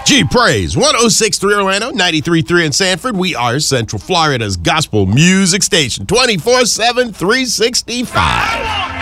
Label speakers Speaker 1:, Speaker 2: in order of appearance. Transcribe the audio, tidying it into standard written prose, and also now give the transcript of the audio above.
Speaker 1: G Praise, 106.3 Orlando, 93.3 in Sanford. We are Central Florida's gospel music station, 24/7, 365.